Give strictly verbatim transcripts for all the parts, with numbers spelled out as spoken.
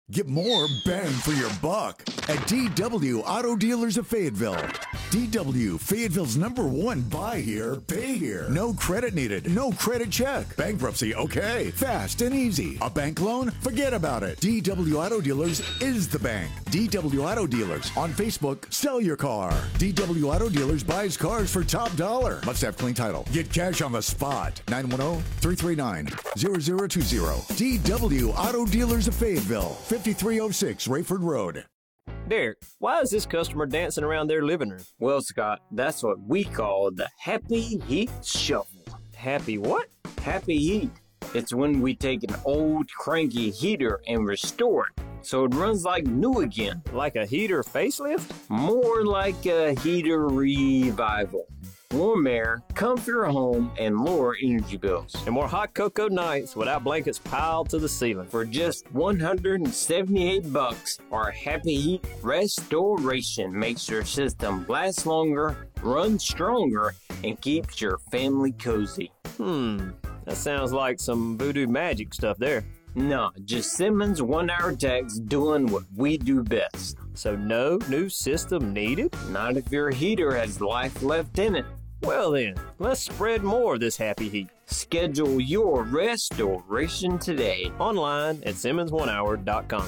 Get more bang for your buck at D W Auto Dealers of Fayetteville. D W, Fayetteville's number one buy here, pay here. No credit needed, no credit check. Bankruptcy, okay. Fast and easy. A bank loan? Forget about it. D W Auto Dealers is the bank. D W Auto Dealers. On Facebook, sell your car. D W Auto Dealers buys cars for top dollar. Must have clean title. Get cash on the spot. nine one zero, three three nine, zero zero two zero. D W Auto Dealers of Fayetteville. fifty-three oh six Rayford Road. Derek, why is this customer dancing around their living room? Well, Scott, that's what we call the Happy Heat Shuffle. Happy what? Happy Heat. It's when we take an old cranky heater and restore it so it runs like new again. Like a heater facelift? More like a heater revival. Warm air, comfier home, and lower energy bills. And more hot cocoa nights without blankets piled to the ceiling. For just one hundred seventy-eight bucks, our Happy Heat Restoration makes your system last longer, run stronger, and keeps your family cozy. Hmm, that sounds like some voodoo magic stuff there. No, just Simmons one-hour techs doing what we do best. So no new system needed? Not if your heater has life left in it. Well then, let's spread more of this happy heat. Schedule your restoration today. Online at Simmons one hour dot com.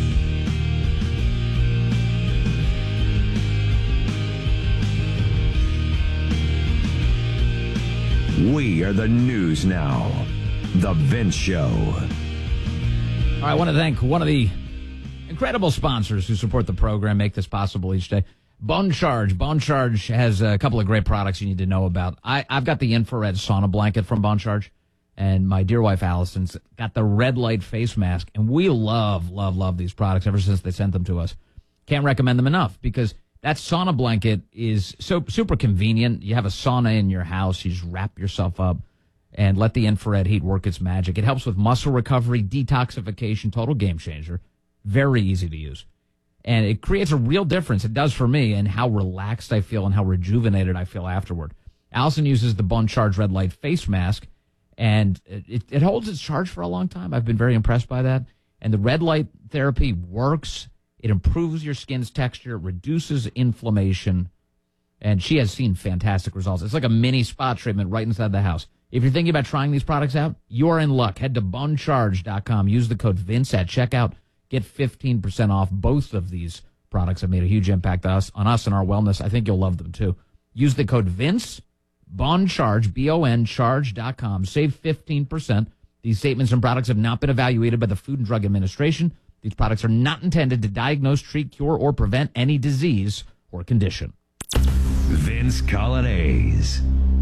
We are the news now. The Vince Show. All right, I want to thank one of the incredible sponsors who support the program, make this possible each day. Bone Charge. Bone Charge has a couple of great products you need to know about. I, I've got the infrared sauna blanket from Bone Charge, and my dear wife Allison's got the red light face mask, and we love, love, love these products ever since they sent them to us. Can't recommend them enough because that sauna blanket is so super convenient. You have a sauna in your house, you just wrap yourself up and let the infrared heat work its magic. It helps with muscle recovery, detoxification, total game changer. Very easy to use. And it creates a real difference, it does for me, in how relaxed I feel and how rejuvenated I feel afterward. Allison uses the Bone Charge Red Light face mask, and it, it holds its charge for a long time. I've been very impressed by that. And the red light therapy works. It improves your skin's texture, reduces inflammation, and she has seen fantastic results. It's like a mini spa treatment right inside the house. If you're thinking about trying these products out, you're in luck. Head to bone charge dot com. Use the code Vince at checkout. Get fifteen percent off. Both of these products have made a huge impact on us, on us and our wellness. I think you'll love them, too. Use the code Vince, BonCharge, B O N, charge dot com. Save fifteen percent. These statements and products have not been evaluated by the Food and Drug Administration. These products are not intended to diagnose, treat, cure, or prevent any disease or condition. Vince Colonnese.